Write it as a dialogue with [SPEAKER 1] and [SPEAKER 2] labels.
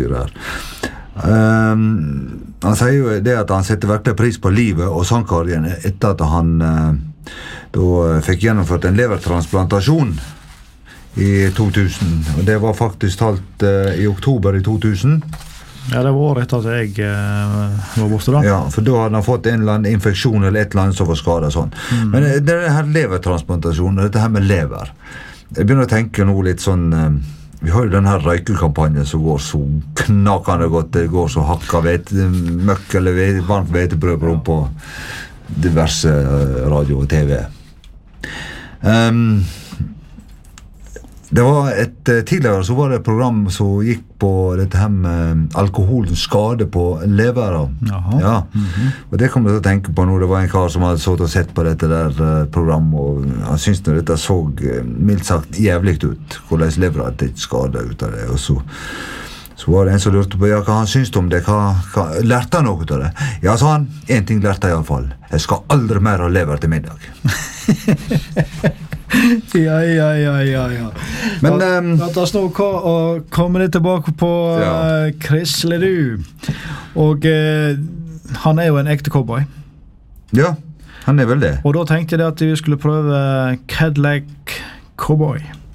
[SPEAKER 1] greier. Han sier jo det at han setter virkelig pris på livet og sangkarrieren etter at han da fikk gjennomført en levertransplantasjon i 2000, og det var faktisk talt i oktober i 2000.
[SPEAKER 2] Ja, det var året etter at jeg var borte da.
[SPEAKER 1] Ja, for da hadde han fått en eller annen infeksjon eller et eller annet som var skadet sånn. Men det her levertransplantasjonen, dette her med lever, jeg begynner å tenke nå litt sånn, vi har jo den her røykelkampanjen som går så knakende godt, det går så hakka møkk eller varmt vetebrød på diverse radio og TV. Det var tidligere så var det et program som gikk på dette her med alkoholens skade på leveren. Ja. Og det kom jeg til å tenke på nå. Det var en kar som hadde sått og sett på dette der programmet, og han syntes når dette så mildt sagt jævlig ut, hvordan leveren hadde skade ut av det. Og så var det en som lurte på hva han syntes om det, lærte han noe ut av det? Ja, sa han, en ting lærte jeg i alle fall. Jeg skal aldri mer ha lever til middag.
[SPEAKER 2] Ja. Men la oss nå komme litt tilbake på Chris Ledoux. Og han jo en ekte cowboy.
[SPEAKER 1] Ja, han vel det.
[SPEAKER 2] Og da tenkte jeg at vi skulle prøve Cadillac Cowboy.